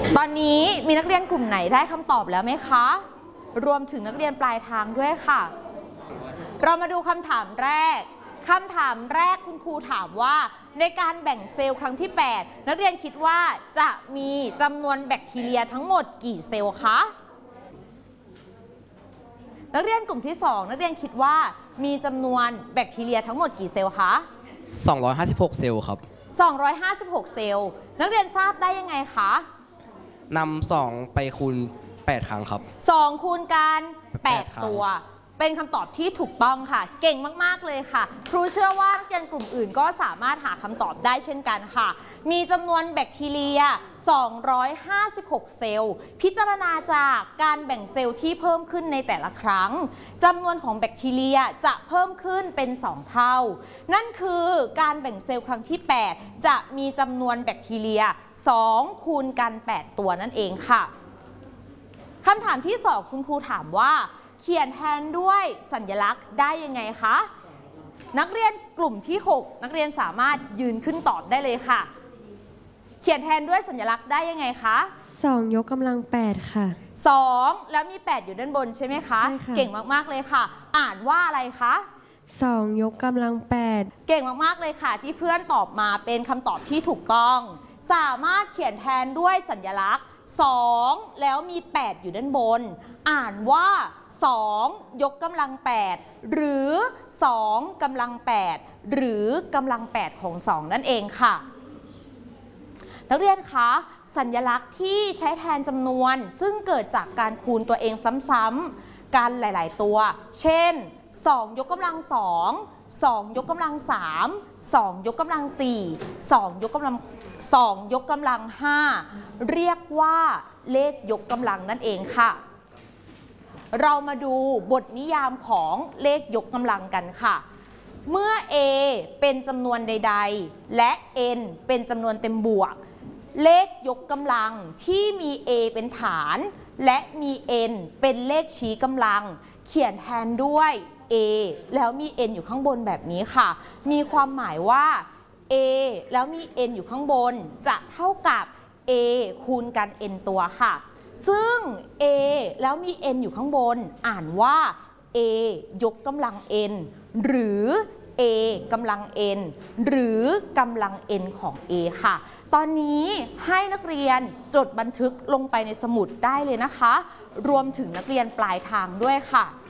ตอนนี้มีนักเรียนกลุ่มไหนได้คำตอบแล้วไหมคะรวมถึงนักเรียนปลายทางด้วยค่ะเรามาดูคำถามแรกคุณครูถามว่าในการแบ่งเซลล์ครั้งที่8นักเรียนคิดว่าจะมีจำนวนแบคทีเรียทั้งหมดกี่เซลล์คะนักเรียนกลุ่มที่2นักเรียนคิดว่ามีจำนวนแบคทีเรียทั้งหมดกี่เซลล์คะ 256เซลล์ครับ 256เซลล์นักเรียนทราบได้ยังไงคะนำ2ไปคูณ8ครั้งครับ 2คูณกัน8ตัวเป็นคำตอบที่ถูกต้องค่ะเก่งมากๆเลยค่ะครูเชื่อว่านักเรียนกลุ่มอื่นก็สามารถหาคำตอบได้เช่นกันค่ะมีจำนวนแบคทีเรีย256เซลล์พิจารณาจากการแบ่งเซลล์ที่เพิ่มขึ้นในแต่ละครั้งจำนวนของแบคทีเรียจะเพิ่มขึ้นเป็น2เท่านั่นคือการแบ่งเซลล์ครั้งที่8จะมีจำนวนแบคทีเรีย2คูณกัน8ตัวนั่นเองค่ะคำถามที่2คุณครูถามว่าเขียนแทนด้วยสัญลักษณ์ได้ยังไงคะนักเรียนกลุ่มที่6นักเรียนสามารถยืนขึ้นตอบได้เลยค่ะเขียนแทนด้วยสัญลักษณ์ได้ยังไงคะ 2ยกกำลัง8ค่ะ 2แล้วมี8อยู่ด้านบนใช่ไหมคะใช่ค่ะเก่งมากๆเลยค่ะอ่านว่าอะไรคะ 2ยกกำลัง8 เก่งมากๆเลยค่ะที่เพื่อนตอบมาเป็นคำตอบที่ถูกต้องสามารถเขียนแทนด้วยสัญลักษณ์2แล้วมี8อยู่ด้านบนอ่านว่า2ยกกำลัง8หรือ2กำลัง8หรือกำลัง8ของ2นั่นเองค่ะนักเรียนคะสัญลักษณ์ที่ใช้แทนจำนวนซึ่งเกิดจากการคูณตัวเองซ้ำๆกันหลายๆตัวเช่น2ยกกำลัง2 2ยกกำลัง3 2ยกกำลัง4 2ยกกำลัง2ยกกำลัง5เรียกว่าเลขยกกำลังนั่นเองค่ะเรามาดูบทนิยามของเลขยกกำลังกันค่ะเมื่อ a เป็นจำนวนใดๆและ n เป็นจำนวนเต็มบวกเลขยกกำลังที่มี a เป็นฐานและมี n เป็นเลขชี้กำลังเขียนแทนด้วย a แล้วมี n อยู่ข้างบนแบบนี้ค่ะมีความหมายว่า a แล้วมี n อยู่ข้างบนจะเท่ากับ a คูณกัน n ตัวค่ะซึ่ง a แล้วมี n อยู่ข้างบนอ่านว่า a ยกกำลัง n หรือ a กำลัง n หรือกำลัง n ของ a ค่ะตอนนี้ให้นักเรียนจดบันทึกลงไปในสมุดได้เลยนะคะรวมถึงนักเรียนปลายทางด้วยค่ะ